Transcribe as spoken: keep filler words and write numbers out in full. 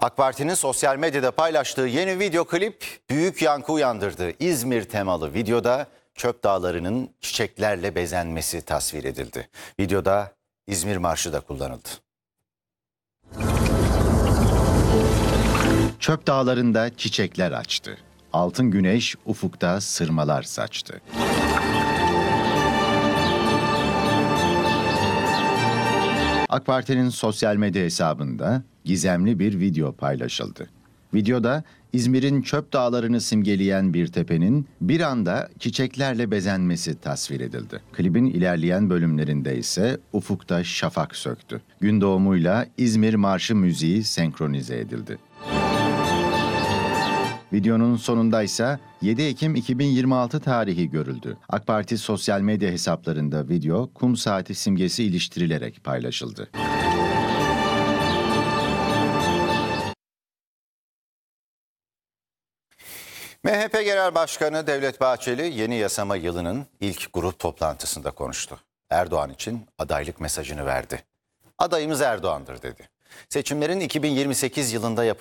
AK Parti'nin sosyal medyada paylaştığı yeni video klip büyük yankı uyandırdı. İzmir temalı videoda çöp dağlarının çiçeklerle bezenmesi tasvir edildi. Videoda İzmir Marşı da kullanıldı. Çöp dağlarında çiçekler açtı. Altın güneş ufukta sırmalar saçtı. AK Parti'nin sosyal medya hesabında gizemli bir video paylaşıldı. Videoda İzmir'in çöp dağlarını simgeleyen bir tepenin bir anda çiçeklerle bezenmesi tasvir edildi. Klibin ilerleyen bölümlerinde ise ufukta şafak söktü. Gün doğumuyla İzmir Marşı müziği senkronize edildi. Videonun sonunda ise yedi Ekim iki bin yirmi altı tarihi görüldü. AK Parti sosyal medya hesaplarında video kum saati simgesi iliştirilerek paylaşıldı. M H P Genel Başkanı Devlet Bahçeli yeni yasama yılının ilk grup toplantısında konuştu. Erdoğan için adaylık mesajını verdi. Adayımız Erdoğan'dır dedi. Seçimlerin iki bin yirmi sekiz yılında yapılacak